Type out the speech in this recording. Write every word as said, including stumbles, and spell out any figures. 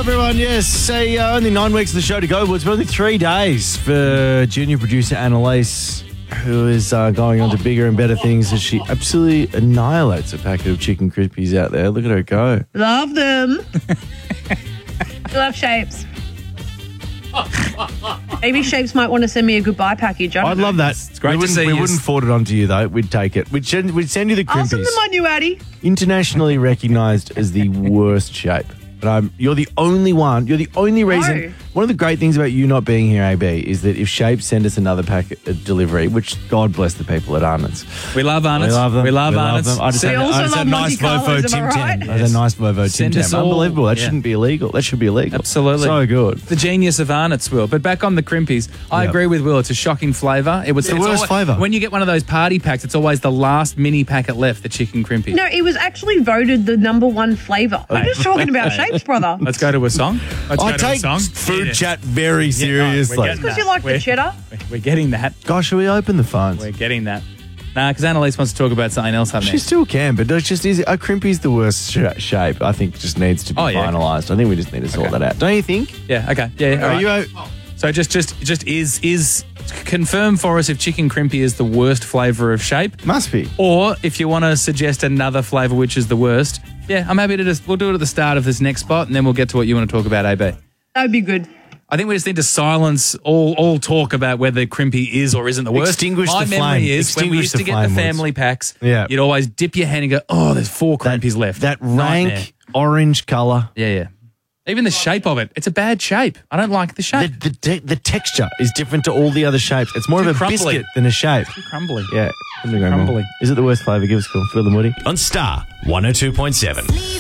everyone. Yes, say uh, only nine weeks of the show to go. Well, it's only three days for junior producer Annalise, who is uh, going on to bigger and better things as she absolutely annihilates a packet of chicken crispies out there. Look at her go. Love them. Love Shapes. Maybe Shapes might want to send me a goodbye package. I I'd love that. It's great we to see We you. wouldn't forward it on to you, though. We'd take it. We'd send, we'd send you the I'll send crimpies. them on you, Addy. Internationally recognised as the worst shape. But I'm, you're the only one. You're the only reason. No. One of the great things about you not being here, A B, is that if Shapes send us another packet uh, delivery, which God bless the people at Arnott's. We love Arnott's. We love them. We love We love Arnott's. them. I just We had, also I just had love a nice Monte Volvo Carlos, am I Tim right? Tam. I had a nice Volvo Tim Send Tam. us all- Unbelievable. That yeah. shouldn't be illegal. That should be illegal. Absolutely. So good. The genius of Arnott's, Will. But back on the crimpies, I Yep. agree with Will. It's a shocking flavour. It was The it's worst alwa- flavour. When you get one of those party packs, it's always the last mini packet left, the chicken crimpy. No, it was actually voted the number one flavour. I'm just talking about Shapes, brother. Let's go to a song. Let's I go to a take song. food Yeah. chat very Yeah, no, seriously. we're getting Because that. you like the We're- cheddar. We're getting that. Gosh, should we open the phones? We're getting that. Nah, because Annalise wants to talk about something else, haven't She she? still can, but it's just is a crimpy's the worst sh- shape. I think just needs to be Oh, yeah. finalised. I think we just need to sort Okay. that out. Don't you think? Yeah, okay. Yeah, all Are right. you? o- So just, just, just is, is confirm for us if chicken crimpy is the worst flavour of shape, Must be. or if you want to suggest another flavour which is the worst. Yeah, I'm happy to just, we'll do it at the start of this next spot, and then we'll get to what you want to talk about, A B. That would be good. I think we just need to silence all all talk about whether crimpy is or isn't the worst. Extinguish My the memory flame. is when we Extinguish used to the get flame, the Woods. family packs, Yeah. you'd always dip your hand and go, oh, there's four crimpies left. That Nightmare. rank orange colour. Yeah, yeah. Even the shape of it, it's a bad shape. I don't like the The, shape. the, te- the texture is different to all the other shapes. It's more Too of a crumbly. biscuit than a shape. Too crumbly. Yeah. couldn't agree more. Crumbly. Is it the worst flavour? Give us a call. Phil and Woody. On Star one oh two point seven.